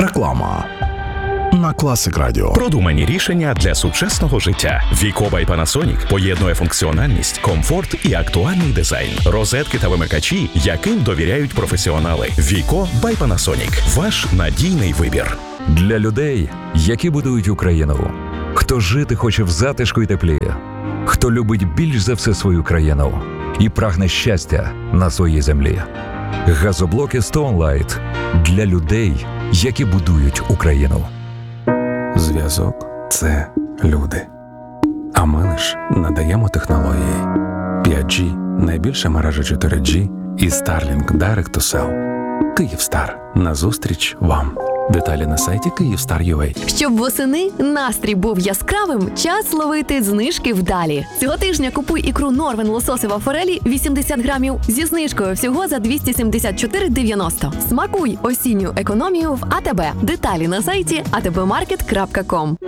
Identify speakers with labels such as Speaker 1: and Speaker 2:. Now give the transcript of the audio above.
Speaker 1: Реклама на Classic Radio.
Speaker 2: Продумані рішення для сучасного життя. Віко by Panasonic поєднує функціональність, комфорт і актуальний дизайн. Розетки та вимикачі, яким довіряють професіонали. Віко by Panasonic. Ваш надійний вибір.
Speaker 3: Для людей, які будують Україну. Хто жити хоче в затишку і теплі. Хто любить більш за все свою країну і прагне щастя на своїй землі. Газоблоки Stone Light для людей, які будують Україну.
Speaker 4: Зв'язок – це люди. А ми лиш надаємо технології. 5G – найбільша мережа 4G і Starlink Direct to Cell. Київстар. Назустріч вам. Деталі на сайті Kyivstar.ua.
Speaker 5: Щоб восени настрій був яскравим, час ловити знижки вдалі. Цього тижня купуй ікру Норвен лососева форелі 80 грамів зі знижкою всього за 274,90. Смакуй осінню економію в АТБ. Деталі на сайті atbmarket.com.